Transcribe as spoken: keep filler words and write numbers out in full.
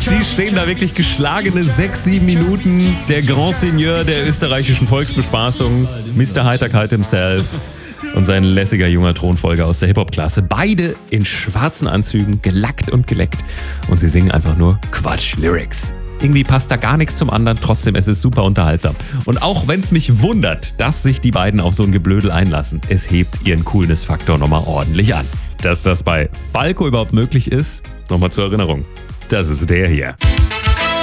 Die stehen da wirklich geschlagene sechs, sieben Minuten. Der Grand Seigneur der österreichischen Volksbespaßung, Mister Heiterkeit himself und sein lässiger junger Thronfolger aus der Hip-Hop-Klasse. Beide in schwarzen Anzügen, gelackt und geleckt. Und sie singen einfach nur Quatsch-Lyrics. Irgendwie passt da gar nichts zum anderen, trotzdem es ist super unterhaltsam. Und auch wenn es mich wundert, dass sich die beiden auf so ein Geblödel einlassen, es hebt ihren Coolness-Faktor nochmal ordentlich an. Dass das bei Falco überhaupt möglich ist, nochmal zur Erinnerung, das ist der hier.